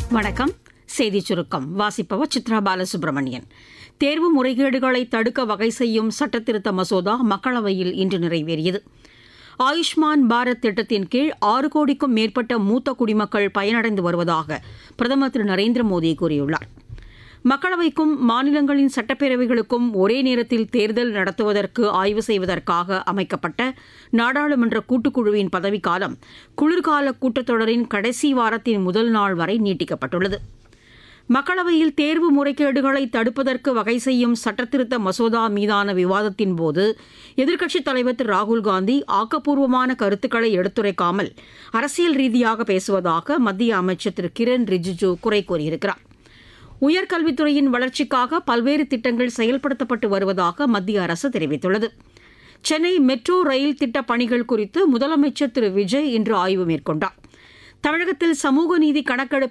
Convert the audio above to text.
வணக்கம். செய்திச் சுருக்கம் வாசிப்பவர் சித்ரா பாலசுப்ரமணியன். தேர்வு முறைகேடுகளை தடுக்க வகை செய்யும் சட்டத்திருத்த மசோதா மக்களவையில் இன்று நிறைவேறியது. ஆயுஷ்மான் பாரத் திட்டத்தின் கீழ் 6 கோடிக்கும் மேற்பட்ட மூத்த குடிமக்கள் பயனடைந்து வருவதாக பிரதமர் திரு நரேந்திர மோடி கூறியுள்ளார். மக்களவைக்கும் மாநிலங்களின் சட்டப்பேரவைகளுக்கும் ஒரே நேரத்தில் தேர்தல் நடத்துவதற்கு ஆய்வு செய்வதற்காக அமைக்கப்பட்ட நாடாளுமன்ற கூட்டுக்குழுவின் பதவிக்காலம் குளிர்கால கூட்டத்தொடரின் கடைசி வாரத்தின் முதல் நாள் வரை நீட்டிக்கப்பட்டுள்ளது. மக்களவையில் தேர்வு முறைகேடுகளை தடுப்பதற்கு வகை செய்யும் சட்டத்திருத்த மசோதா மீதான விவாதத்தின்போது எதிர்க்கட்சித் தலைவர் திரு ராகுல்காந்தி ஆக்கப்பூர்வமான கருத்துக்களை எடுத்துரைக்காமல் அரசியல் ரீதியாக பேசுவதாக மத்திய அமைச்சர் திரு கிரண் ரிஜிஜூ குறை கூறியிருக்கிறார். உயர்கல்வித்துறையின் வளர்ச்சிக்காக பல்வேறு திட்டங்கள் செயல்படுத்தப்பட்டு வருவதாக மத்திய அரசு தெரிவித்துள்ளது. சென்னை மெட்ரோ ரயில் திட்டப் பணிகள் குறித்து முதலமைச்சர் திரு விஜய் இன்று ஆய்வு மேற்கொண்டார். தமிழகத்தில் சமூக நீதி கணக்கெடுப்பு